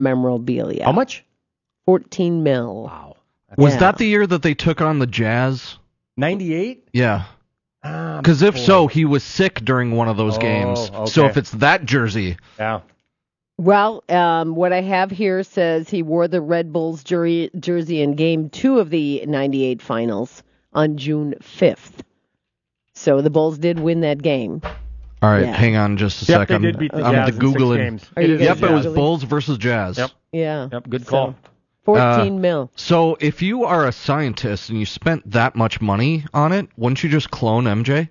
memorabilia. How much? 14 mil. Wow. Was that the year that they took on the Jazz? 98? Yeah. Because if so, he was sick during one of those games. Okay. So if it's that jersey. Yeah. Well, what I have here says he wore the Red Bulls jersey in Game 2 of the 98 finals on June 5th. So the Bulls did win that game. All right, hang on just a second. They did beat the I'm Jazz to Google in it. 6 games. Yep, it was Bulls versus Jazz. Yep. Yeah. Yep, good call. So, 14 mil. So if you are a scientist and you spent that much money on it, wouldn't you just clone MJ?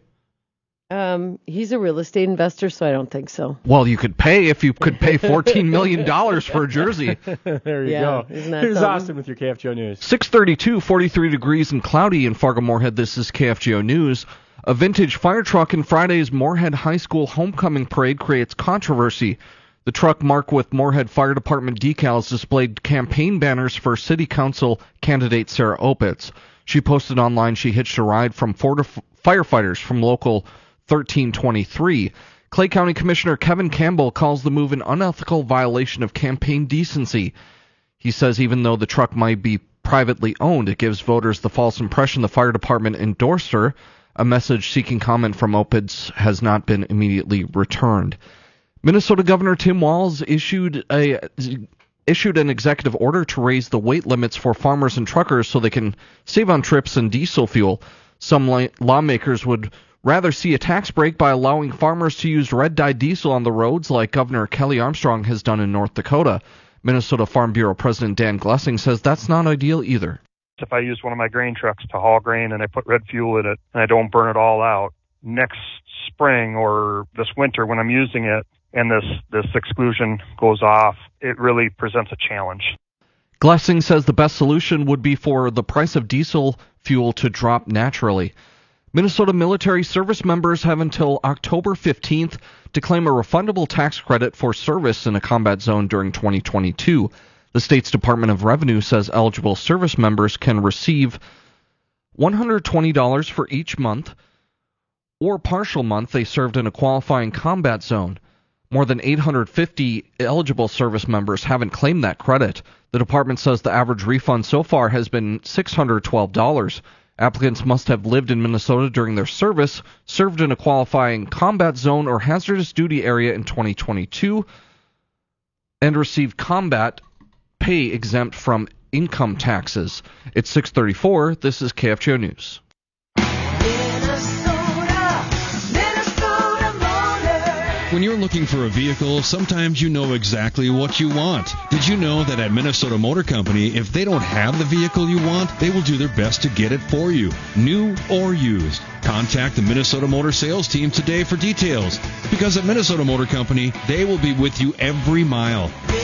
He's a real estate investor, so I don't think so. Well, you could pay if you could pay $14 million for a jersey. There you go. Isn't that Here's something? Austin with your KFGO News. 6:32, 43 degrees and cloudy in Fargo-Moorhead. This is KFGO News. A vintage fire truck in Friday's Moorhead High School homecoming parade creates controversy. The truck, marked with Moorhead Fire Department decals, displayed campaign banners for City Council candidate Sarah Opitz. She posted online she hitched a ride from firefighters from local 1323. Clay County Commissioner Kevin Campbell calls the move an unethical violation of campaign decency. He says even though the truck might be privately owned, it gives voters the false impression the fire department endorsed her. A message seeking comment from Opitz has not been immediately returned. Minnesota Governor Tim Walz issued an executive order to raise the weight limits for farmers and truckers so they can save on trips and diesel fuel. Some lawmakers would rather see a tax break by allowing farmers to use red-dye diesel on the roads like Governor Kelly Armstrong has done in North Dakota. Minnesota Farm Bureau President Dan Glessing says that's not ideal either. If I use one of my grain trucks to haul grain and I put red fuel in it and I don't burn it all out, next spring or this winter when I'm using it and this exclusion goes off, it really presents a challenge. Glessing says the best solution would be for the price of diesel fuel to drop naturally. Minnesota military service members have until October 15th to claim a refundable tax credit for service in a combat zone during 2022. The state's Department of Revenue says eligible service members can receive $120 for each month or partial month they served in a qualifying combat zone. More than 850 eligible service members haven't claimed that credit. The department says the average refund so far has been $612. Applicants must have lived in Minnesota during their service, served in a qualifying combat zone or hazardous duty area in 2022, and received combat pay exempt from income taxes. It's 6:34. This is KFGO News. When you're looking for a vehicle, sometimes you know exactly what you want. Did you know that at Minnesota Motor Company, if they don't have the vehicle you want, they will do their best to get it for you, new or used? Contact the Minnesota Motor sales team today for details, because at Minnesota Motor Company, they will be with you every mile.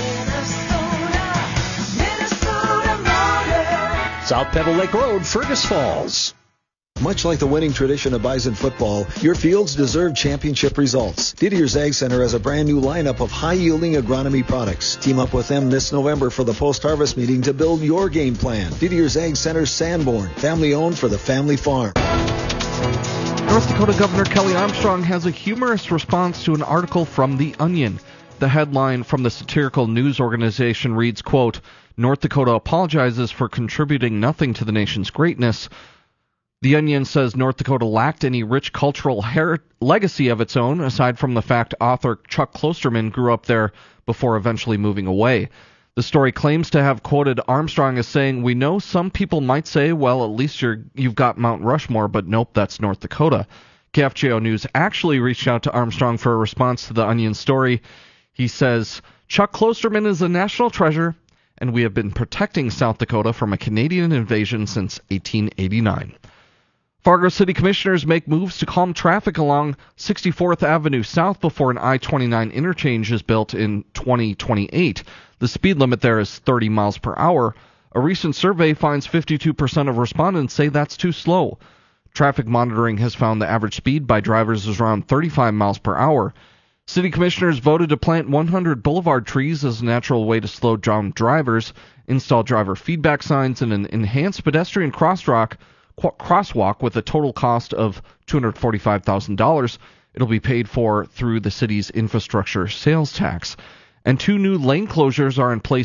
South Pebble Lake Road, Fergus Falls. Much like the winning tradition of Bison football, your fields deserve championship results. Didier's Ag Center has a brand new lineup of high-yielding agronomy products. Team up with them this November for the post-harvest meeting to build your game plan. Didier's Ag Center, Sanborn, family-owned for the family farm. North Dakota Governor Kelly Armstrong has a humorous response to an article from The Onion. The headline from the satirical news organization reads, quote, North Dakota apologizes for contributing nothing to the nation's greatness. The Onion says North Dakota lacked any rich cultural legacy of its own, aside from the fact author Chuck Klosterman grew up there before eventually moving away. The story claims to have quoted Armstrong as saying, we know some people might say, well, at least you've got Mount Rushmore, but nope, that's North Dakota. KFGO News actually reached out to Armstrong for a response to the Onion story. He says, Chuck Klosterman is a national treasure, and we have been protecting South Dakota from a Canadian invasion since 1889. Fargo City Commissioners make moves to calm traffic along 64th Avenue South before an I-29 interchange is built in 2028. The speed limit there is 30 miles per hour. A recent survey finds 52% of respondents say that's too slow. Traffic monitoring has found the average speed by drivers is around 35 miles per hour. City Commissioners voted to plant 100 boulevard trees as a natural way to slow down drivers, install driver feedback signs, and an enhanced pedestrian crosswalk with a total cost of $245,000. It'll be paid for through the city's infrastructure sales tax. And 2 new lane closures are in place